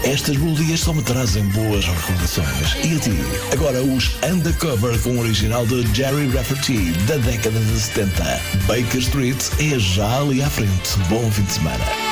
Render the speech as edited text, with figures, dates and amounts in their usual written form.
Estas melodias só me trazem boas recordações. E a ti? Agora os Undercover com o original de Jerry Rafferty, da década de 70. Baker Street é já ali à frente. Bom fim de semana.